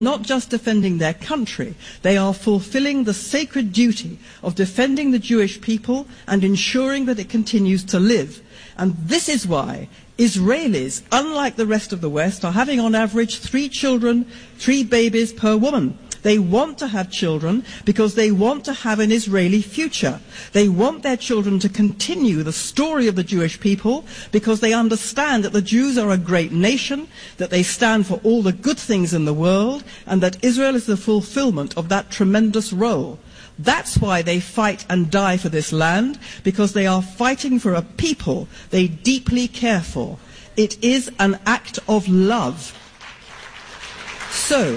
not just defending their country, they are fulfilling the sacred duty of defending the Jewish people and ensuring that it continues to live. And this is why Israelis, unlike the rest of the West, are having on average 3 children, 3 babies per woman. They want to have children because they want to have an Israeli future. They want their children to continue the story of the Jewish people because they understand that the Jews are a great nation, that they stand for all the good things in the world, and that Israel is the fulfillment of that tremendous role. That's why they fight and die for this land, because they are fighting for a people they deeply care for. It is an act of love. So,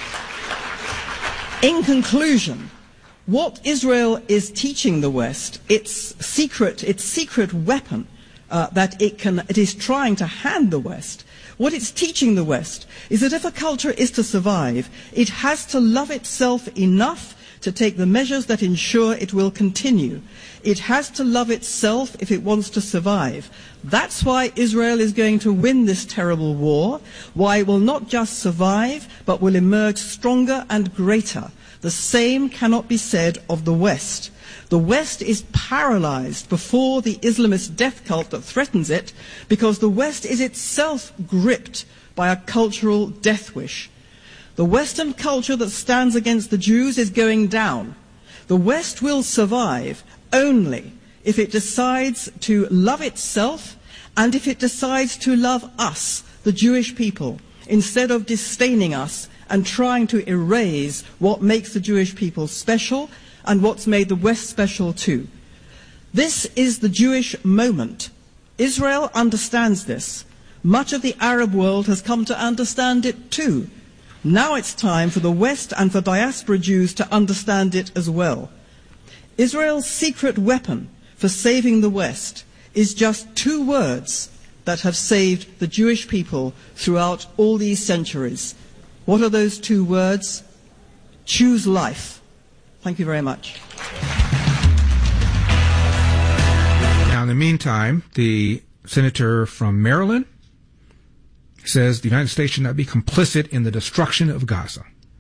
in conclusion, what Israel is teaching the West, its secret weapon that it is trying to hand the West, what it's teaching the West is that if a culture is to survive, it has to love itself enough to take the measures that ensure it will continue. It has to love itself if it wants to survive. That's why Israel is going to win this terrible war, why it will not just survive, but will emerge stronger and greater. The same cannot be said of the West. The West is paralyzed before the Islamist death cult that threatens it, because the West is itself gripped by a cultural death wish. The Western culture that stands against the Jews is going down. The West will survive only if it decides to love itself and if it decides to love us, the Jewish people, instead of disdaining us and trying to erase what makes the Jewish people special and what's made the West special too. This is the Jewish moment. Israel understands this. Much of the Arab world has come to understand it too. Now it's time for the West and for diaspora Jews to understand it as well. Israel's secret weapon for saving the West is just 2 words that have saved the Jewish people throughout all these centuries. What are those 2 words? Choose life. Thank you very much. Now, in the meantime, the senator from Maryland says the United States should not be complicit in the destruction of Gaza.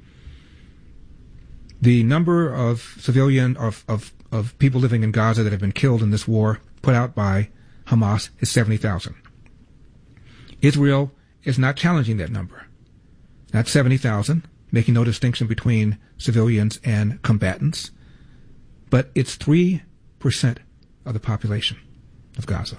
The number of civilian of people living in Gaza that have been killed in this war put out by Hamas is 70,000. Israel is not challenging that number. Not 70,000, making no distinction between civilians and combatants, but it's 3% of the population of Gaza.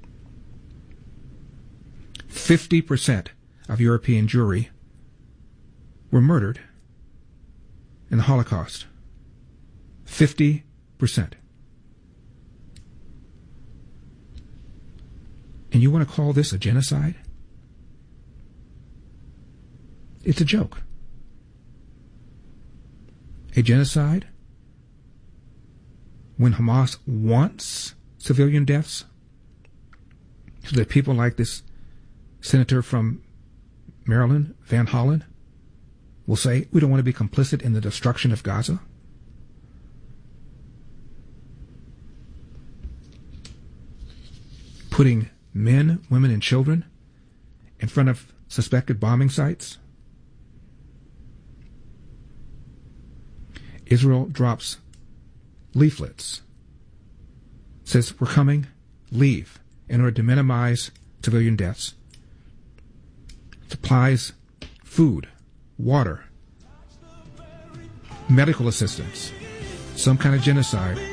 50% of European Jewry were murdered in the Holocaust. 50%. And you want to call this a genocide? It's a joke. A genocide when Hamas wants civilian deaths so that people like this senator from Maryland, Van Hollen, will say, we don't want to be complicit in the destruction of Gaza. Putting men, women, and children in front of suspected bombing sites. Israel drops leaflets, says, we're coming, leave, in order to minimize civilian deaths. Supplies food, water, medical assistance, some kind of genocide